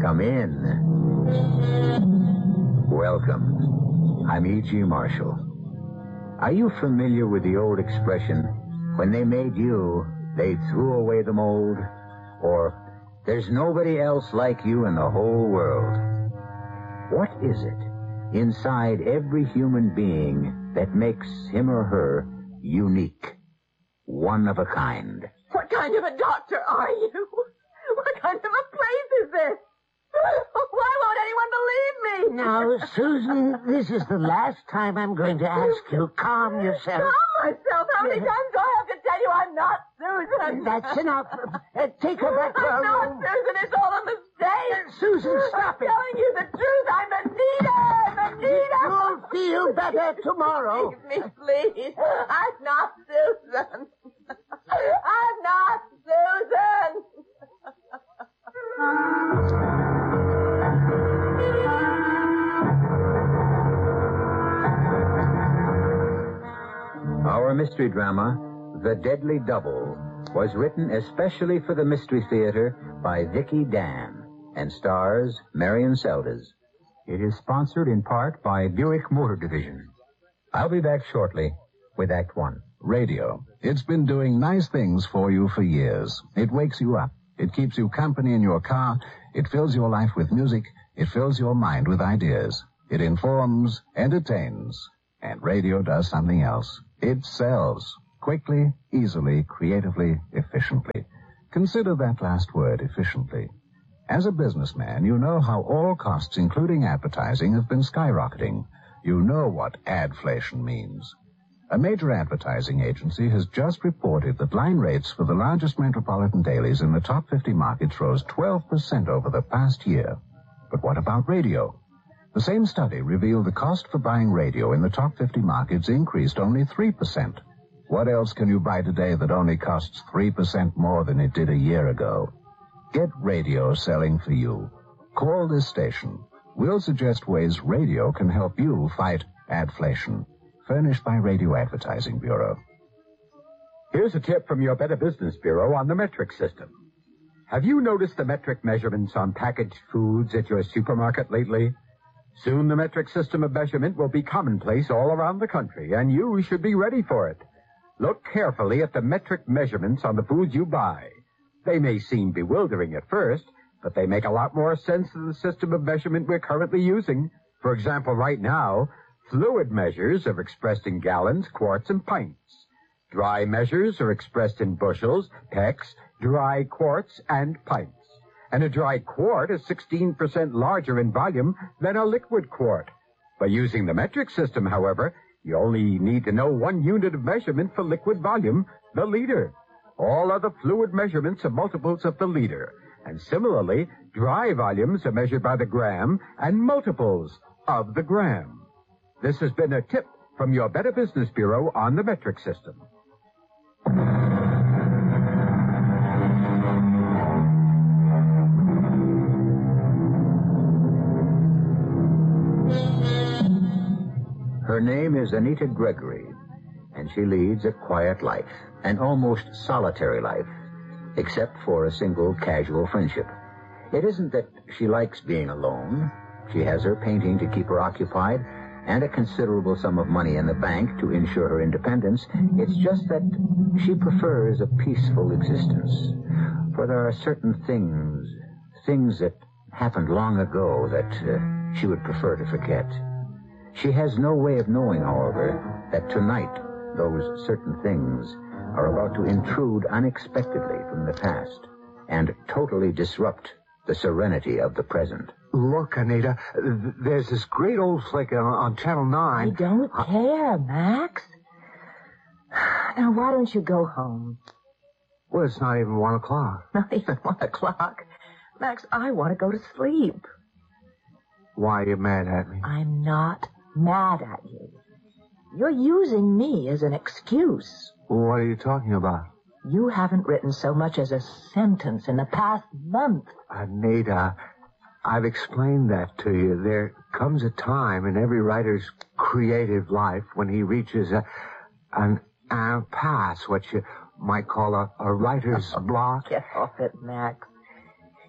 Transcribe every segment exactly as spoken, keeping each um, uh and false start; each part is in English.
Come in. Welcome. I'm E G. Marshall. Are you familiar with the old expression, when they made you, they threw away the mold? Or, there's nobody else like you in the whole world? What is it inside every human being that makes him or her unique? One of a kind. What kind of a doctor are you? What kind of a place is this? Why won't anyone believe me? Now, Susan, this is the last time I'm going to ask you. Calm yourself. Calm myself? How many times do I have to tell you I'm not Susan? That's enough. Uh, take her back to her I'm not room. Susan. It's all a mistake. Uh, Susan, stop I'm it. telling you the truth. I'm Anita. Anita. You'll feel better tomorrow. Leave me, please. I'm not Susan. I'm not Susan. Our mystery drama, The Deadly Double, was written especially for the Mystery Theater by Vicki Dan and stars Marion Seldes. It is sponsored in part by Buick Motor Division. I'll be back shortly with Act One. Radio. It's been doing nice things for you for years. It wakes you up. It keeps you company in your car. It fills your life with music. It fills your mind with ideas. It informs, entertains. And radio does something else. It sells. Quickly, easily, creatively, efficiently. Consider that last word, efficiently. As a businessman, you know how all costs, including advertising, have been skyrocketing. You know what adflation means. A major advertising agency has just reported that line rates for the largest metropolitan dailies in the top fifty markets rose twelve percent over the past year. But what about radio? The same study revealed the cost for buying radio in the top fifty markets increased only three percent. What else can you buy today that only costs three percent more than it did a year ago? Get radio selling for you. Call this station. We'll suggest ways radio can help you fight adflation. Furnished by Radio Advertising Bureau. Here's a tip from your Better Business Bureau on the metric system. Have you noticed the metric measurements on packaged foods at your supermarket lately? Soon the metric system of measurement will be commonplace all around the country, and you should be ready for it. Look carefully at the metric measurements on the foods you buy. They may seem bewildering at first, but they make a lot more sense than the system of measurement we're currently using. For example, right now, fluid measures are expressed in gallons, quarts, and pints. Dry measures are expressed in bushels, pecks, dry quarts, and pints. And a dry quart is sixteen percent larger in volume than a liquid quart. By using the metric system, however, you only need to know one unit of measurement for liquid volume, the liter. All other fluid measurements are multiples of the liter. And similarly, dry volumes are measured by the gram and multiples of the gram. This has been a tip from your Better Business Bureau on the metric system. Her name is Anita Gregory, and she leads a quiet life, an almost solitary life, except for a single casual friendship. It isn't that she likes being alone. She has her painting to keep her occupied, and a considerable sum of money in the bank to ensure her independence. It's just that she prefers a peaceful existence. For there are certain things, things that happened long ago that uh, she would prefer to forget. She has no way of knowing, however, that tonight those certain things are about to intrude unexpectedly from the past and totally disrupt the serenity of the present. Look, Anita, th- there's this great old flick on, on Channel nine. I don't uh, care, Max. Now, why don't you go home? Well, it's not even one o'clock. Not even one o'clock. Max, I want to go to sleep. Why are you mad at me? I'm not mad at you. You're using me as an excuse. Well, what are you talking about? You haven't written so much as a sentence in the past month. Anita, I've explained that to you. There comes a time in every writer's creative life when he reaches a, an impasse, what you might call a, a writer's block. Get off it, Max.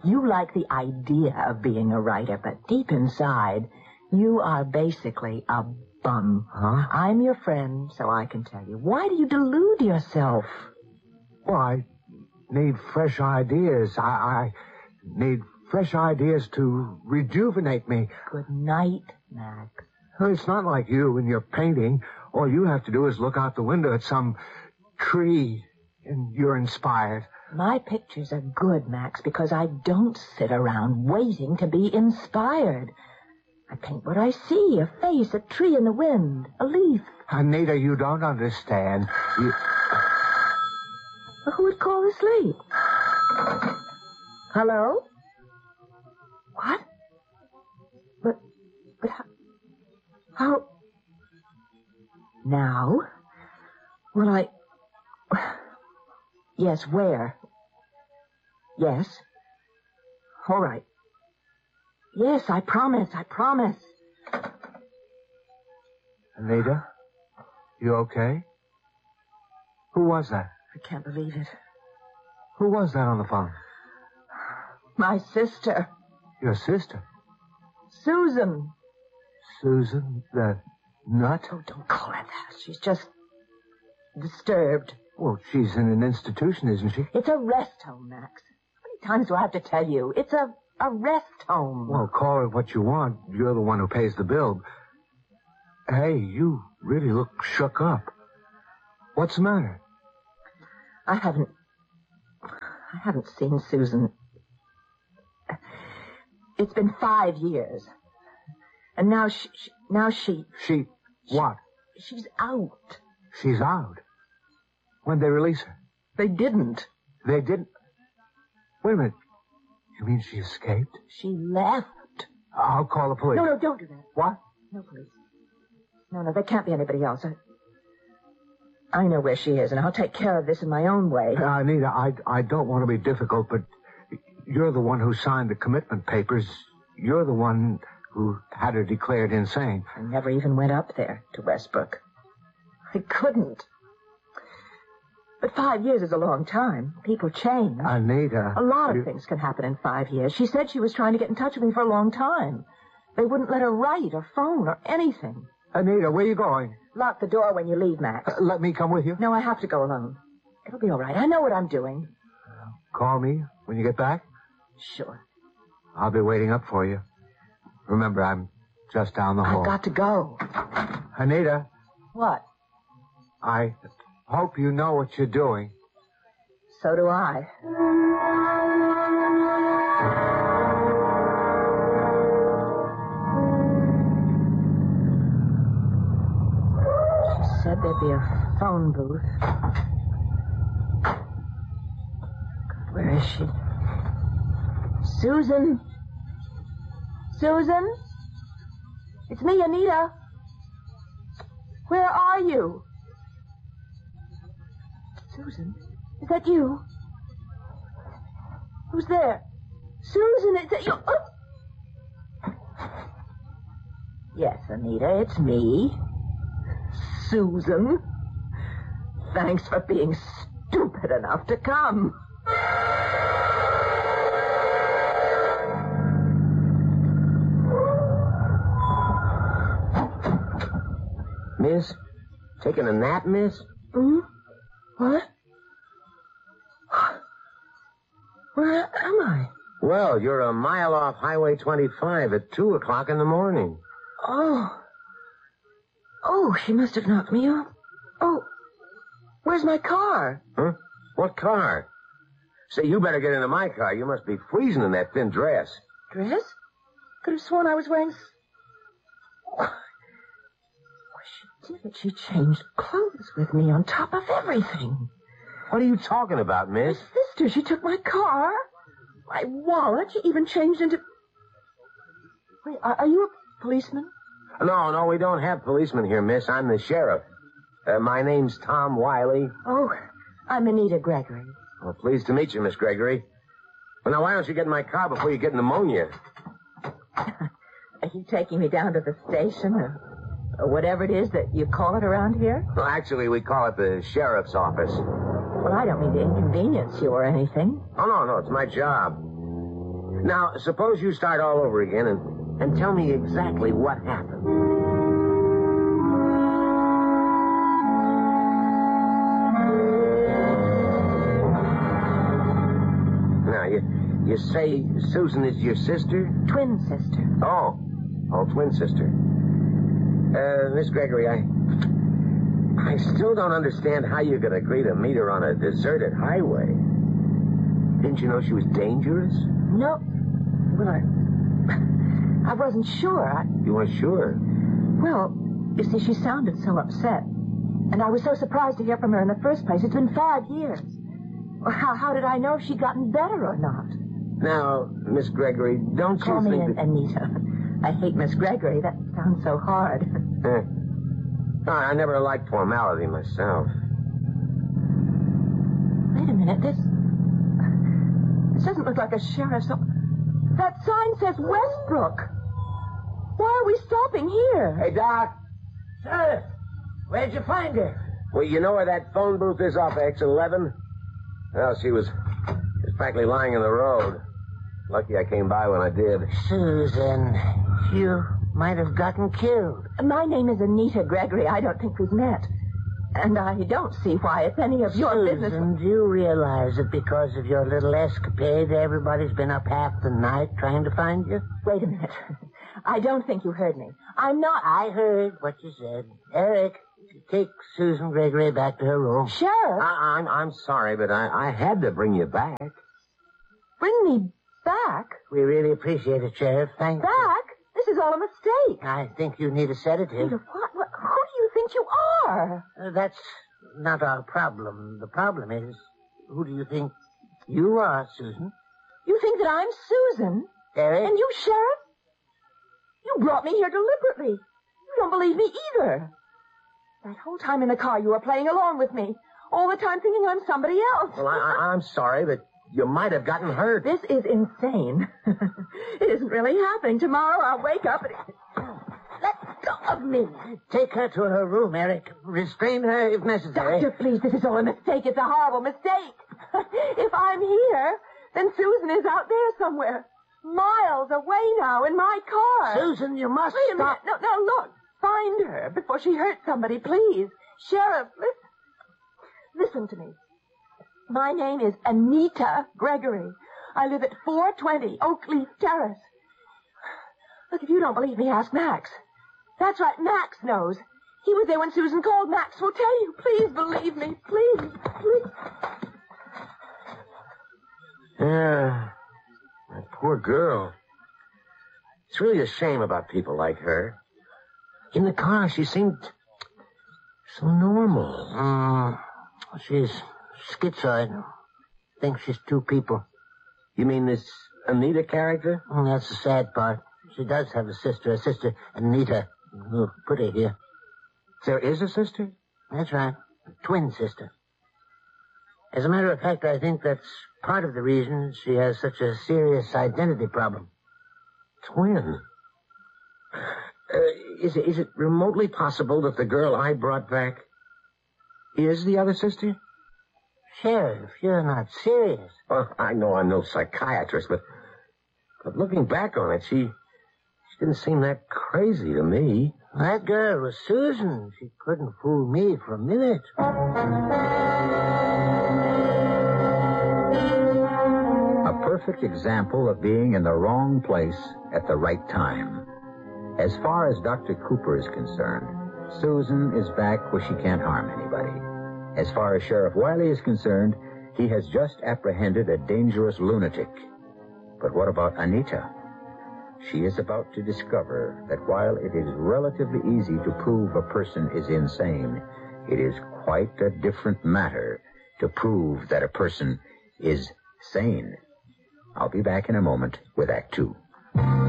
You like the idea of being a writer, but deep inside, you are basically a bum. Huh? I'm your friend, so I can tell you. Why do you delude yourself? Well, I need fresh ideas. I, I need fresh ideas to rejuvenate me. Good night, Max. Well, it's not like you when you're painting. All you have to do is look out the window at some tree, and you're inspired. My pictures are good, Max, because I don't sit around waiting to be inspired. I paint what I see, a face, a tree in the wind, a leaf. Anita, you don't understand. You... Well, who would call this late? Hello? What? But, but how... How... Now? Well, I... Yes, where? Yes. All right. Yes, I promise, I promise. Anita, you okay? Who was that? I can't believe it. Who was that on the phone? My sister, Your sister? Susan. Susan, the nut? Oh, don't call her that. She's just disturbed. Well, she's in an institution, isn't she? It's a rest home, Max. How many times do I have to tell you? It's a, a rest home. Well, call it what you want. You're the one who pays the bill. Hey, you really look shook up. What's the matter? I haven't... I haven't seen Susan. It's been five years. And now she... she now she... She... what? She's out. She's out. When'd they release her? They didn't. They didn't... Wait a minute. You mean she escaped? She left. I'll call the police. No, no, don't do that. What? No police. No, no, there can't be anybody else. I... I know where she is, and I'll take care of this in my own way. Uh, Anita, I, I don't want to be difficult, but you're the one who signed the commitment papers. You're the one who had her declared insane. I never even went up there to Westbrook. I couldn't. But five years is a long time. People change. Anita. A lot of you... things can happen in five years. She said she was trying to get in touch with me for a long time. They wouldn't let her write or phone or anything. Anita, where are you going? Lock the door when you leave, Max. Uh, let me come with you. No, I have to go alone. It'll be all right. I know what I'm doing. Call me when you get back. Sure. I'll be waiting up for you. Remember, I'm just down the hall. I've got to go. Anita. What? I hope you know what you're doing. So do I. She said there'd be a phone booth. God, where is she? Susan? Susan? It's me, Anita. Where are you? Susan? Is that you? Who's there? Susan, is that you? Oh. Yes, Anita, it's me. Susan. Thanks for being stupid enough to come. Miss? Taking a nap, miss? Hmm? What? Where am I? Well, you're a mile off Highway twenty-five at two o'clock in the morning. Oh. Oh, she must have knocked me up. Oh, where's my car? Huh? What car? Say, you better get into my car. You must be freezing in that thin dress. Dress? Could have sworn I was wearing... S- Why, she did it. She changed clothes with me on top of everything. What are you talking about, miss? My sister, she took my car, my wallet. She even changed into... Wait, are, are you a policeman? No, no, we don't have policemen here, miss. I'm the sheriff. Uh, my name's Tom Wiley. Oh, I'm Anita Gregory. Well, pleased to meet you, Miss Gregory. Well, now, why don't you get in my car before you get pneumonia? Are you taking me down to the station or, or whatever it is that you call it around here? Well, actually, we call it the sheriff's office. Well, I don't mean to inconvenience you or anything. Oh, no, no, it's my job. Now, suppose you start all over again and, and tell me exactly what happened. Now, you, you say Susan is your sister? Twin sister. Oh. Oh, twin sister. Uh, Miss Gregory, I... I still don't understand how you could agree to meet her on a deserted highway. Didn't you know she was dangerous? No. Well, I... I wasn't sure. I... You weren't sure? Well, you see, she sounded so upset. And I was so surprised to hear from her in the first place. It's been five years. Well, how, how did I know she'd gotten better or not? Now, Miss Gregory, don't Call you me think... An- that... Anita. I hate Miss Gregory. That sounds so hard. Eh. No, I never liked formality myself. Wait a minute. This... This doesn't look like a sheriff's... That sign says Westbrook. Why are we stopping here? Hey, Doc. Sir, where'd you find her? Well, you know where that phone booth is off exit eleven? Well, she was... She was practically lying in the road. Lucky I came by when I did. Susan, you might have gotten killed. My name is Anita Gregory. I don't think we've met. And I don't see why it's any of your Susan, business. do you realize that because of your little escapade, everybody's been up half the night trying to find you? Wait a minute. I don't think you heard me. I'm not... I heard what you said. Eric, take Susan Gregory back to her room. Sheriff, I, I'm, I'm sorry, but I, I had to bring you back. bring me back. We really appreciate it, Sheriff. Thank you. Back? This is all a mistake. I think you need a sedative. What, what? Who do you think you are? Uh, that's not our problem. The problem is, who do you think you are, Susan? You think that I'm Susan? Eric? And you, Sheriff? You brought me here deliberately. You don't believe me either. That whole time in the car, you were playing along with me. All the time thinking I'm somebody else. Well, I, I, I'm sorry, but you might have gotten hurt. This is insane. It isn't really happening. Tomorrow I'll wake up and... Let go of me. Take her to her room, Eric. Restrain her if necessary. Doctor, please, this is all a mistake. It's a horrible mistake. If I'm here, then Susan is out there somewhere. Miles away now in my car. Susan, you must Wait a stop. minute. No, no, look. Find her before she hurts somebody, please. Sheriff, listen. Listen to me. My name is Anita Gregory. I live at four twenty Oakleaf Terrace. Look, if you don't believe me, ask Max. That's right, Max knows. He was there when Susan called. Max will tell you. Please believe me. Please, please. Yeah. That poor girl. It's really a shame about people like her. In the car, she seemed so normal. Mm, she's schizoid. Thinks she's two people. You mean this Anita character? Mm, that's the sad part. She does have a sister, a sister, Anita. We'll put her here. There is a sister? That's right. A twin sister. As a matter of fact, I think that's part of the reason she has such a serious identity problem. Twin? Uh, is, it, is it remotely possible that the girl I brought back is the other sister? Sheriff, you're not serious. Well, I know I'm no psychiatrist, but, but looking back on it, she, she didn't seem that crazy to me. That girl was Susan. She couldn't fool me for a minute. A perfect example of being in the wrong place at the right time. As far as Doctor Cooper is concerned, Susan is back where she can't harm anybody. As far as Sheriff Wiley is concerned, he has just apprehended a dangerous lunatic. But what about Anita? She is about to discover that while it is relatively easy to prove a person is insane, it is quite a different matter to prove that a person is sane. I'll be back in a moment with Act Two.